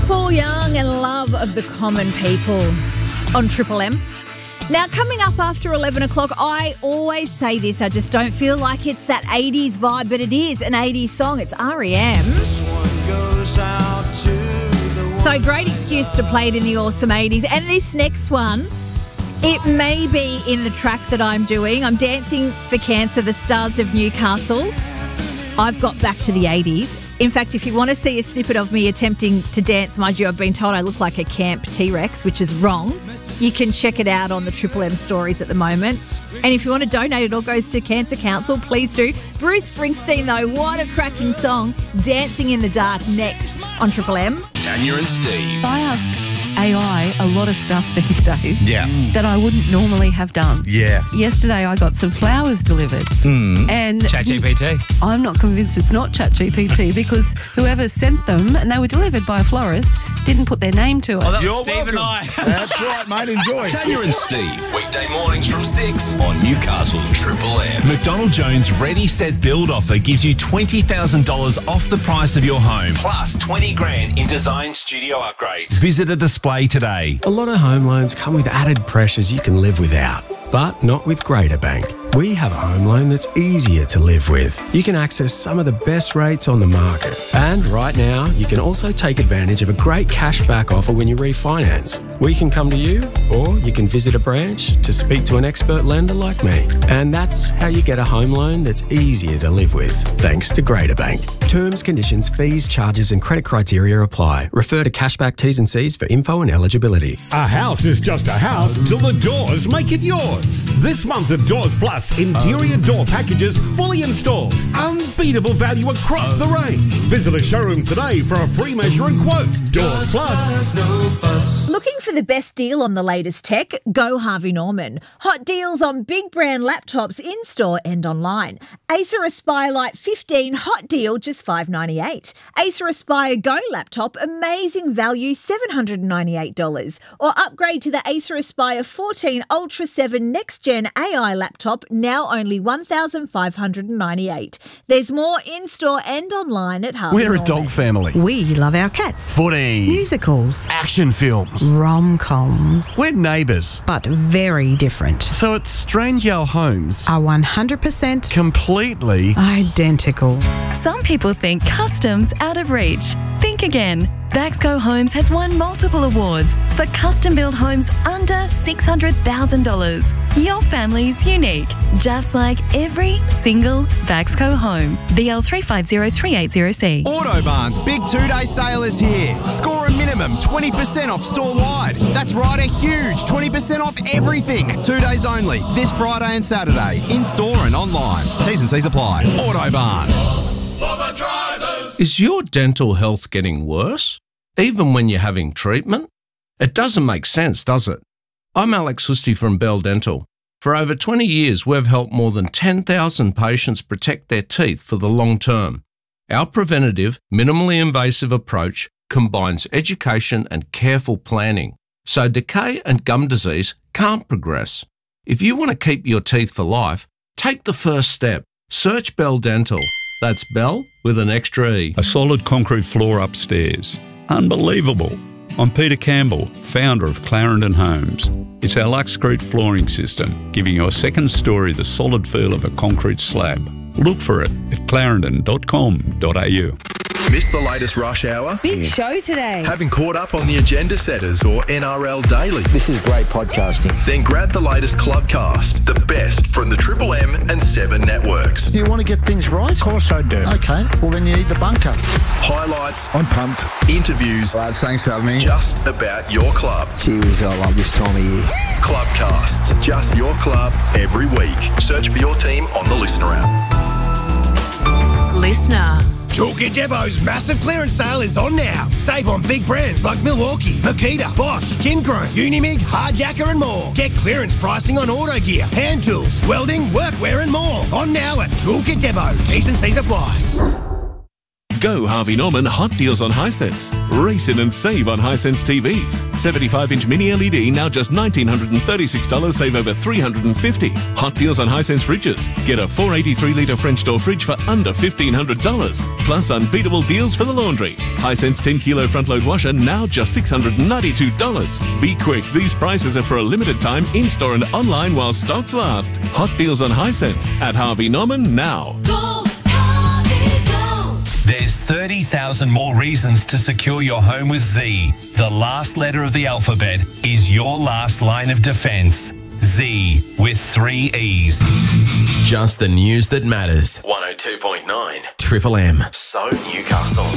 Paul Young and Love of the Common People on Triple M. Now, coming up after 11 o'clock, I always say this, I just don't feel like it's that 80s vibe, but it is an 80s song. It's R.E.M. So great excuse to play it in the awesome 80s. And this next one, it may be in the track that I'm doing. I'm Dancing for Cancer, the Stars of Newcastle. I've got back to the 80s. In fact, if you want to see a snippet of me attempting to dance, mind you, I've been told I look like a camp T-Rex, which is wrong. You can check it out on the Triple M stories at the moment. And if you want to donate, it all goes to Cancer Council. Please do. Bruce Springsteen, though, what a cracking song. Dancing in the Dark next on Triple M. Tanya and Steve. I ask AI a lot of stuff these days that I wouldn't normally have done. Yeah. Yesterday I got some flowers delivered. And ChatGPT. I'm not convinced it's not ChatGPT because whoever sent them, and they were delivered by a florist, didn't put their name to it. Oh, that You're was Steve welcome. and I. That's right, mate. Enjoy. Tanya and Steve, weekday mornings from 6 on Newcastle's Triple M. McDonald Jones Ready Set Build offer gives you $20,000 off the price of your home, plus 20 grand in design studio upgrades. Visit a display today. A lot of home loans come with added pressures you can live without, but not with Greater Bank. We have a home loan that's easier to live with. You can access some of the best rates on the market. And right now, you can also take advantage of a great cashback offer when you refinance. We can come to you, or you can visit a branch to speak to an expert lender like me. And that's how you get a home loan that's easier to live with, thanks to Greater Bank. Terms, conditions, fees, charges and credit criteria apply. Refer to cashback T's and C's for info and eligibility. A house is just a house till the doors make it yours. This month of Doors Plus, interior door packages fully installed. Unbeatable value across the range. Visit a showroom today for a free measure and quote. Doors Plus. Looking for the best deal on the latest tech? Go Harvey Norman. Hot deals on big brand laptops in-store and online. Acer Aspire Lite 15 hot deal, just $598. Acer Aspire Go laptop, amazing value, $798. Or upgrade to the Acer Aspire 14 Ultra 7 Next Gen AI laptop, now only $1,598. There's more in-store and online at Harvey We're a Norman. dog family. We love our cats. Footy. Musicals. Action films. Rom-coms. We're neighbours. But very different. So it's strange our homes Are 100% completely identical. Some people think custom's out of reach. Think again. Baxco Homes has won multiple awards for custom-built homes under $600,000. Your family's unique, just like every single Baxco home. BL 3503806. Autobarn's big 2-day sale is here. Score a minimum 20% off store-wide. That's right, a huge 20% off everything. 2 days only, this Friday and Saturday, in-store and online. T's and C's apply. Autobarn. Is your dental health getting worse, even when you're having treatment? It doesn't make sense, does it? I'm Alex Husty from Bell Dental. For over 20 years, we've helped more than 10,000 patients protect their teeth for the long term. Our preventative, minimally invasive approach combines education and careful planning, so decay and gum disease can't progress. If you want to keep your teeth for life, take the first step. Search Bell Dental. That's Bell with an extra E. A solid concrete floor upstairs. Unbelievable. I'm Peter Campbell, founder of Clarendon Homes. It's our Luxcrete flooring system, giving you a second story the solid feel of a concrete slab. Look for it at clarendon.com.au. Missed the latest rush hour? Big show today. Haven't caught up on the agenda setters or NRL Daily? This is great podcasting. Then grab the latest Clubcast, the best from the Triple M and 7 networks. Do you want to get things right? Of course I do. Okay, well then you need the bunker. Highlights, I'm pumped. interviews, Lads, thanks for having me. just about your club. Cheers, I love this time of year. Clubcasts, just your club every week. Search for your team on the Listener app. Listener. Toolkit Depot's massive clearance sale is on now. Save on big brands like Milwaukee, Makita, Bosch, Kincrone, Unimig, Hardjacker and more. Get clearance pricing on auto gear, hand tools, welding, workwear and more. On now at Toolkit Depot. T's and C's apply. Go Harvey Norman Hot Deals on Hisense. Race in and save on Hisense TVs. 75-inch mini LED now just $1,936, save over $350. Hot Deals on Hisense fridges. Get a 483-litre French door fridge for under $1,500. Plus unbeatable deals for the laundry. Hisense 10-kilo front-load washer now just $692. Be quick, these prices are for a limited time in-store and online while stocks last. Hot Deals on Hisense at Harvey Norman now. There's 30,000 more reasons to secure your home with Z. The last letter of the alphabet is your last line of defence. Z with 3 E's. Just the news that matters. 102.9 Triple M. So Newcastle.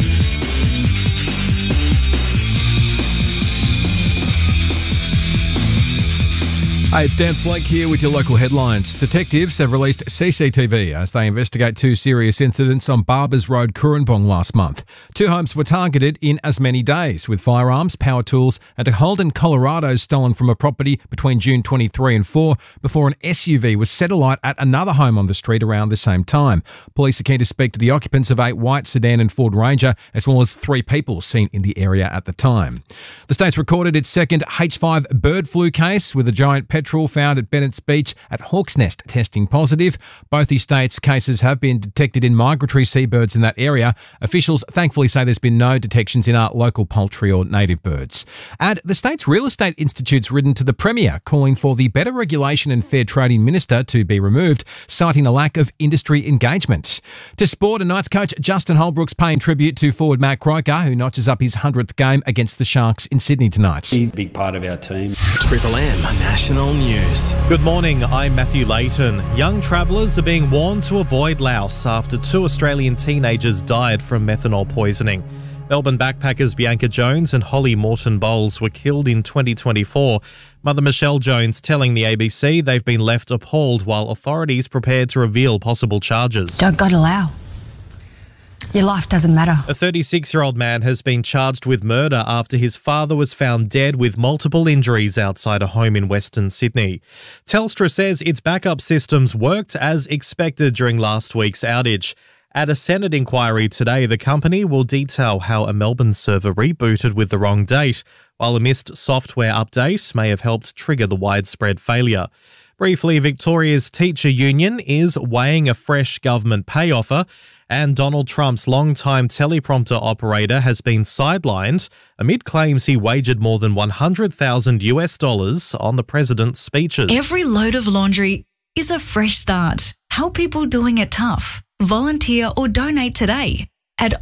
Hey, it's Dan Flake here with your local headlines. Detectives have released CCTV as they investigate 2 serious incidents on Barbers Road, Currumbong last month. 2 homes were targeted in as many days, with firearms, power tools and a Holden Colorado stolen from a property between June 23 and 4 before an SUV was set alight at another home on the street around the same time. Police are keen to speak to the occupants of a white sedan and Ford Ranger, as well as 3 people seen in the area at the time. The state's recorded its second H5 bird flu case, with a giant petrol found at Bennett's Beach at Hawk's Nest testing positive. Both estates' cases have been detected in migratory seabirds in that area. Officials thankfully say there's been no detections in our local poultry or native birds. And the state's Real Estate Institute's written to the Premier calling for the Better Regulation and Fair Trading Minister to be removed, citing a lack of industry engagement. To sport, a Knights coach Justin Holbrook's paying tribute to forward Matt Croker, who notches up his 100th game against the Sharks in Sydney tonight. Big part of our team. Triple M National News. Good morning, I'm Matthew Layton. Young travellers are being warned to avoid Laos after 2 Australian teenagers died from methanol poisoning. Melbourne backpackers Bianca Jones and Holly Morton Bowles were killed in 2024. Mother Michelle Jones telling the ABC they've been left appalled while authorities prepared to reveal possible charges. Don't go to Laos. Your life doesn't matter. A 36-year-old man has been charged with murder after his father was found dead with multiple injuries outside a home in Western Sydney. Telstra says its backup systems worked as expected during last week's outage. At a Senate inquiry today, the company will detail how a Melbourne server rebooted with the wrong date, while a missed software update may have helped trigger the widespread failure. Briefly, Victoria's teacher union is weighing a fresh government pay offer, and Donald Trump's longtime teleprompter operator has been sidelined amid claims he wagered more than $100,000 on the president's speeches. Every load of laundry is a fresh start. Help people doing it tough. Volunteer or donate today at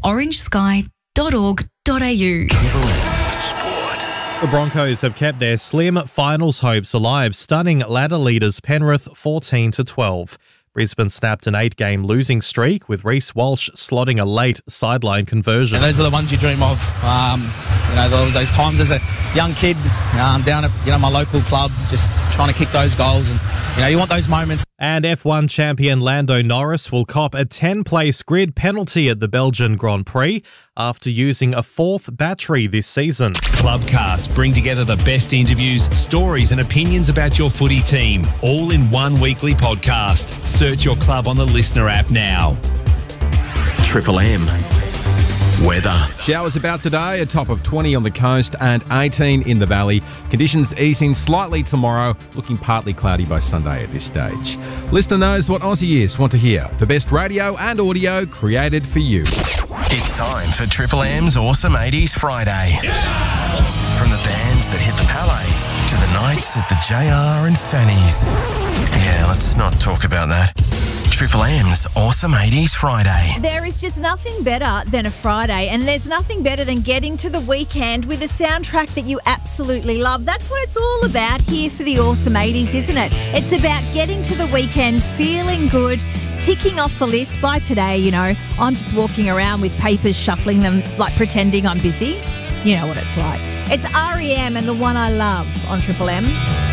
orangesky.org.au. The Broncos have kept their slim finals hopes alive, stunning ladder leaders Penrith 14-12. Brisbane snapped an 8-game losing streak with Reece Walsh slotting a late sideline conversion. And those are the ones you dream of. Those times as a young kid down at my local club, just trying to kick those goals, and you want those moments. And F1 champion Lando Norris will cop a 10-place grid penalty at the Belgian Grand Prix after using a 4th battery this season. Clubcast bring together the best interviews, stories and opinions about your footy team, all in one weekly podcast. Search your club on the Listener app now. Triple M. Weather. Showers about today, a top of 20 on the coast and 18 in the valley. Conditions easing slightly tomorrow, looking partly cloudy by Sunday at this stage. Listener knows what Aussie ears want to hear. The best radio and audio created for you. It's time for Triple M's Awesome 80s Friday. Yeah! From the bands that hit the Palais to the nights at the JR and Fanny's. Yeah, let's not talk about that. Triple M's Awesome 80s Friday. There is just nothing better than a Friday, and there's nothing better than getting to the weekend with a soundtrack that you absolutely love. That's what it's all about here for the Awesome 80s, isn't it? It's about getting to the weekend, feeling good, ticking off the list. By today, I'm just walking around with papers, shuffling them, like pretending I'm busy. You know what it's like. It's R.E.M. and The One I Love on Triple M.